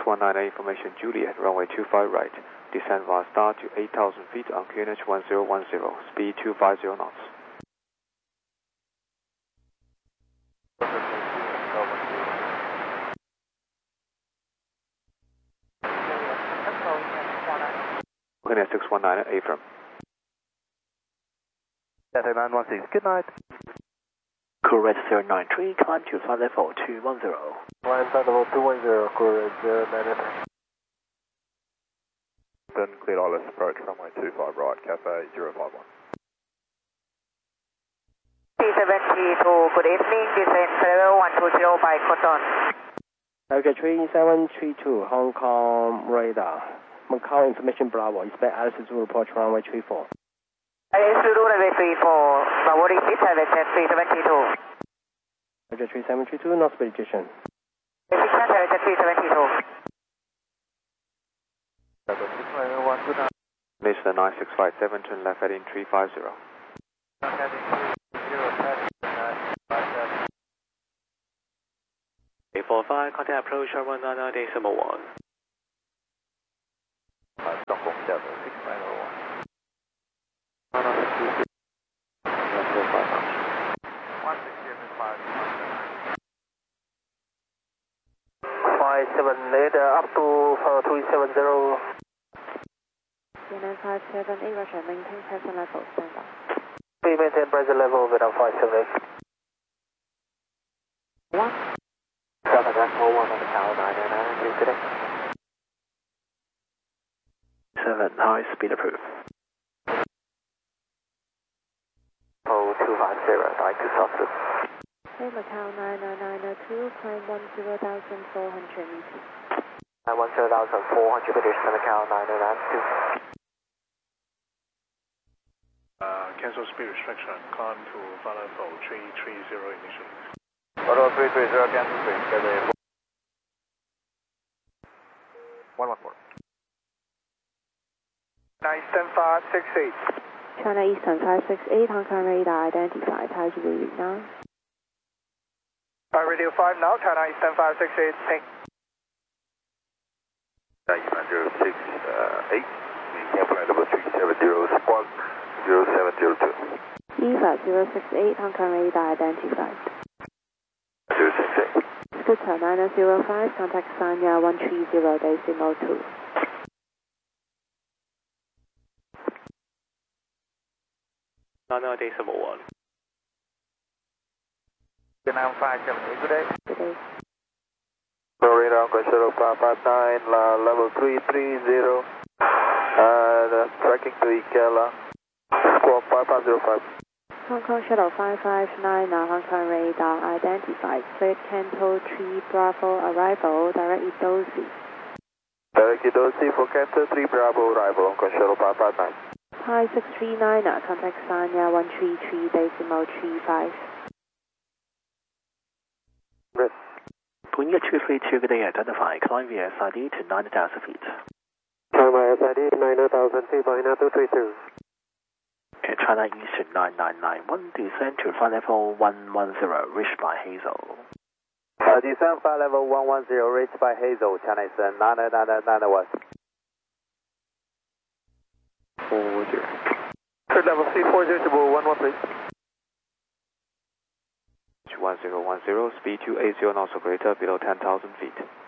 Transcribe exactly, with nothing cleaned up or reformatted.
one nine information Juliet, runway two five right. Descend via star to eight thousand feet on Q N H one zero one zero, speed two five zero knots. Looking at six one nine at Affirm. Delta nine one six, good night. Correct zero nine three, climb to flight level two one zero. Climb flight level two one zero, correct zero nine three. Then cleared I L S approach runway two five right, Cafe zero five one. T seventy-two, good evening, descend level one two zero by Cotton. Okay, three seven three two, Hong Kong radar. Macau information Bravo, expect altitude to report runway three four. Altitude runway three four, Bravo repeat, elevation three seventy-two. Okay, three seven three two, North prediction. Repeat, elevation three seventy-two. Mr. nine six five seven, turn left heading three five zero. eight four five, contact approach one nine nine decimal one. Dongkong Delta six nine zero one. one six zero five. five seven eight, uh, up to uh, three seven zero. nine five seven eight, Roger, maintain present level, stand by. We maintain present level without five seven eight. one. Delta Echo one on the tower nine nine nine, today. seven, high speed approved. Oh, two five zero, nine two South. Hey, Macau nine nine nine two, climb one zero thousand four hundred meters. I one zero thousand four hundred meters, Macau nine nine nine two. Uh, cancel speed restriction, climb to flight level three three zero initially. Auto three three zero, cancel speed, schedule one one four. Eastern five six eight. China Eastern five six eight, Hong Kong radar identified, how do we read now? Uh, radio five now, China Eastern five six eight, thank you. zero six eight, we can flight level three seven zero, squawk zero seven zero two. EVA zero six eight, Hong Kong radar identified. zero six eight. Scooter nine zero five, contact Sanya one three zero decimal two. nine decimal one. nine five seven eight, good day. Good day. Florida, Shuttle five five nine, uh, level three three zero, and uh, tracking to Ikela, squawk five five zero five. Hong Kong Shuttle five five nine, uh, Hong Kong radar identified, cleared Canto three Bravo arrival, direct Edosi. Direct Edosi for Canto three Bravo arrival, Hong Kong Shuttle five five nine. Hi six three nine, uh, contact Sanya one three three decimal three five. Twin two three two, good day, identify, climb via S I D to nine thousand feet. Climb by S I D nine thousand feet by nine two three two. Air China Eastern nine nine nine one, descend to flight level one one zero, reached by Hazel. Uh, descend flight level one one zero, reached by Hazel, China Eastern nine nine nine one. four zero. Third level three four zero, one one please. one zero one zero, speed two eight zero knots operator, below ten thousand feet.